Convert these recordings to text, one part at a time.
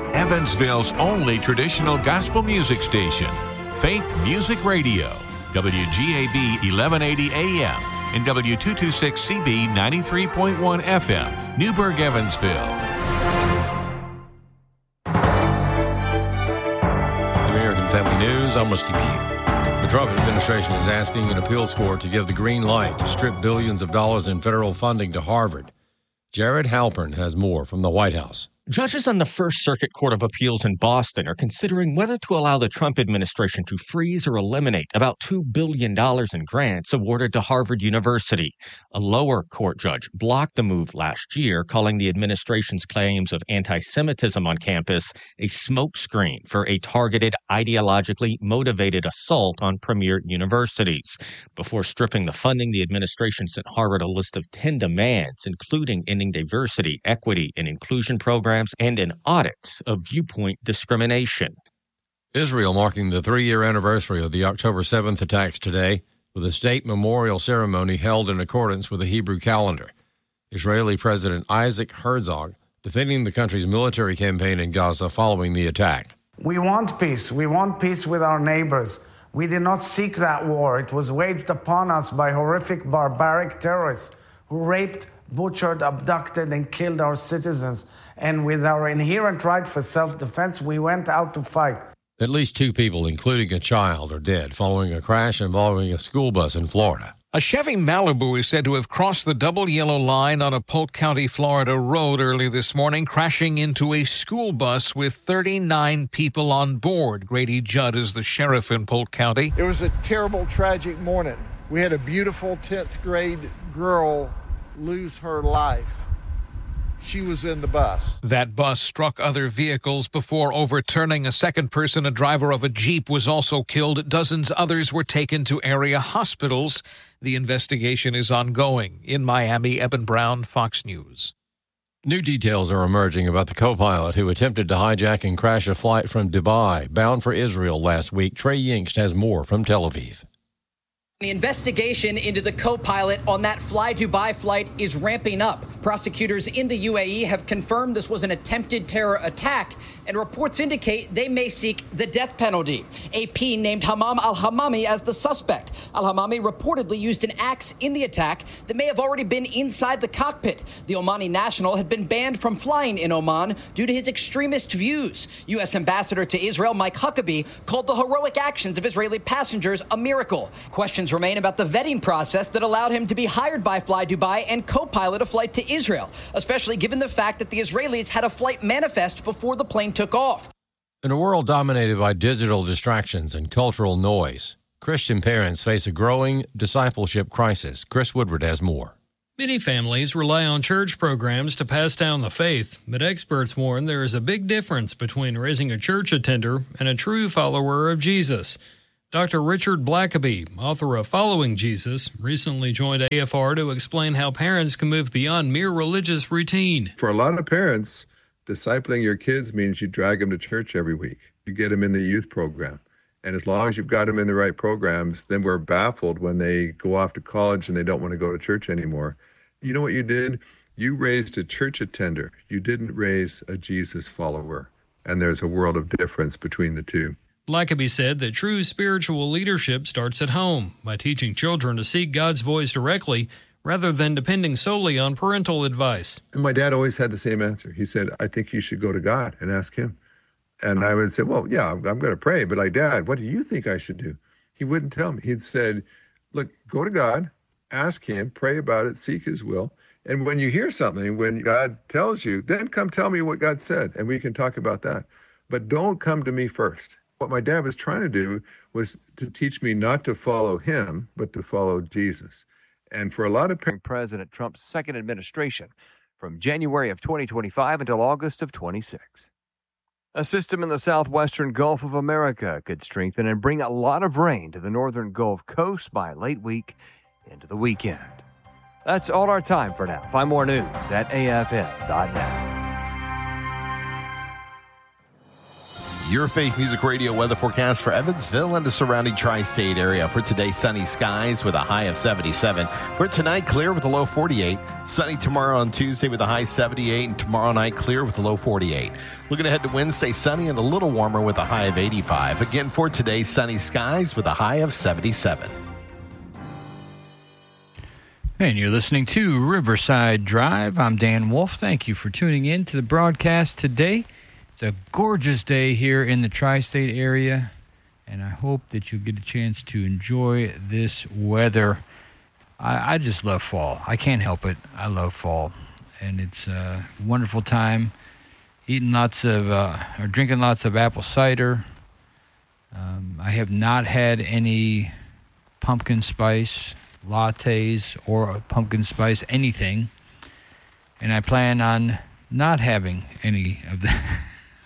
Evansville's only traditional gospel music station, Faith Music Radio, WGAB 1180 AM and W226CB 93.1 FM, Newburgh, Evansville. American Family News, I'm Rusty Pugh. The Trump administration is asking an appeals court to give the green light to strip billions of dollars in federal funding to Harvard. Jared Halpern has more from the White House. Judges on the First Circuit Court of Appeals in Boston are considering whether to allow the Trump administration to freeze or eliminate about $2 billion in grants awarded to Harvard University. A lower court judge blocked the move last year, calling the administration's claims of anti-Semitism on campus a smokescreen for a targeted, ideologically motivated assault on premier universities. Before stripping the funding, the administration sent Harvard a list of 10 demands, including ending diversity, equity, and inclusion programs, and an audit of viewpoint discrimination. Israel marking the 3-year anniversary of the October 7th attacks today, with a state memorial ceremony held in accordance with the Hebrew calendar. Israeli President Isaac Herzog defending the country's military campaign in Gaza following the attack. We want peace. We want peace with our neighbors. We did not seek that war. It was waged upon us by horrific, barbaric terrorists who raped, butchered, abducted, and killed our citizens. And with our inherent right for self-defense, we went out to fight. At least 2 people, including a child, are dead following a crash involving a school bus in Florida. A Chevy Malibu is said to have crossed the double yellow line on a Polk County, Florida road early this morning, crashing into a school bus with 39 people on board. Grady Judd is the sheriff in Polk County. It was a terrible, tragic morning. We had a beautiful 10th grade girl lose her life. She was in the bus. That bus struck other vehicles before overturning a second person. A driver of a Jeep was also killed. Dozens others were taken to area hospitals. The investigation is ongoing. In Miami, Eben Brown, Fox News. New details are emerging about the co-pilot who attempted to hijack and crash a flight from Dubai bound for Israel last week. Trey Yingst has more from Tel Aviv. The investigation into the co-pilot on that Fly Dubai flight is ramping up. Prosecutors in the UAE have confirmed this was an attempted terror attack, and reports indicate they may seek the death penalty. AP named Hammam al-Hammami as the suspect. Al-Hammami reportedly used an axe in the attack that may have already been inside the cockpit. The Omani national had been banned from flying in Oman due to his extremist views. U.S. Ambassador to Israel Mike Huckabee called the heroic actions of Israeli passengers a miracle. Questions remain about the vetting process that allowed him to be hired by Fly Dubai and co-pilot a flight to Israel, especially given the fact that the Israelis had a flight manifest before the plane took off. In a world dominated by digital distractions and cultural noise, Christian parents face a growing discipleship crisis. Chris Woodward has more. Many families rely on church programs to pass down the faith, but experts warn there is a big difference between raising a church attender and a true follower of Jesus. Dr. Richard Blackaby, author of Following Jesus, recently joined AFR to explain how parents can move beyond mere religious routine. For a lot of parents, discipling your kids means you drag them to church every week. You get them in the youth program. And as long as you've got them in the right programs, then we're baffled when they go off to college and they don't want to go to church anymore. You know what you did? You raised a church attender. You didn't raise a Jesus follower. And there's a world of difference between the two. Blackaby said that true spiritual leadership starts at home by teaching children to seek God's voice directly rather than depending solely on parental advice. And my dad always had the same answer. He said, I think you should go to God and ask him. And I would say, well, yeah, I'm going to pray. But like, Dad, what do you think I should do? He wouldn't tell me. He'd said, look, go to God, ask him, pray about it, seek his will. And when you hear something, when God tells you, then come tell me what God said, and we can talk about that. But don't come to me first. What my dad was trying to do was to teach me not to follow him, but to follow Jesus. And for a lot of parents, President Trump's second administration from January of 2025 until August of 26. A system in the southwestern Gulf of America could strengthen and bring a lot of rain to the northern Gulf Coast by late week into the weekend. That's all our time for now. Find more news at afn.net. Your Faith Music Radio weather forecast for Evansville and the surrounding tri-state area. For today, sunny skies with a high of 77. For tonight, clear with a low 48. Sunny tomorrow on Tuesday with a high 78. And tomorrow night, clear with a low 48. Looking ahead to Wednesday, sunny and a little warmer with a high of 85. Again, for today, sunny skies with a high of 77. And you're listening to Riverside Drive. I'm Dan Wolf. Thank you for tuning in to the broadcast today. It's a gorgeous day here in the tri-state area, and I hope that you'll get a chance to enjoy this weather. I just love fall. I can't help it. I love fall, and it's a wonderful time drinking lots of apple cider. I have not had any pumpkin spice lattes or pumpkin spice anything, and I plan on not having any of that.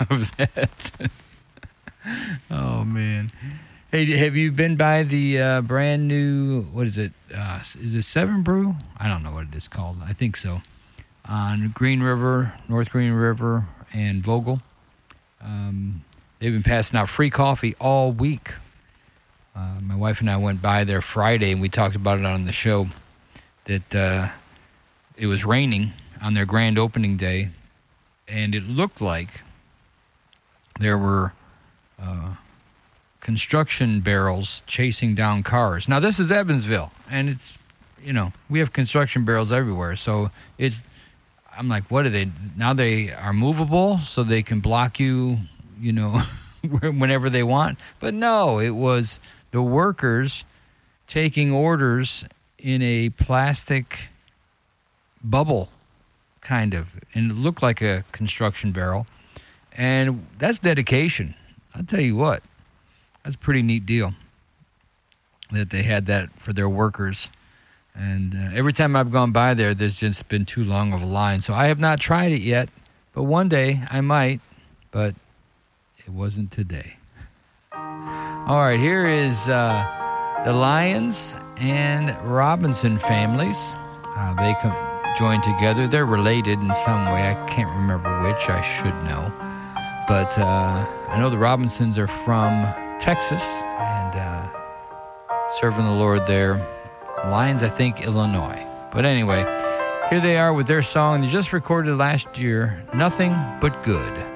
Oh man! Hey, have you been by the brand new? What is it? Is it Seven Brew? I don't know what it is called. I think so. On Green River, North Green River, and Vogel. They've been passing out free coffee all week. My wife and I went by there Friday, and we talked about it on the show. That it was raining on their grand opening day, and it looked like there were construction barrels chasing down cars. Now, this is Evansville, and it's, we have construction barrels everywhere. So I'm like, what are they? Now they are movable so they can block you, whenever they want. But no, it was the workers taking orders in a plastic bubble, kind of. And it looked like a construction barrel. And that's dedication. I'll tell you what, that's a pretty neat deal that they had that for their workers. And every time I've gone by there, there's just been too long of a line. So I have not tried it yet, but one day I might, but it wasn't today. All right, here is the Lyons and Robinson families. They joined together. They're related in some way. I can't remember which. I should know. But I know the Robinsons are from Texas and serving the Lord there. Lyons, I think, Illinois. But anyway, here they are with their song they just recorded last year, Nothing But Good.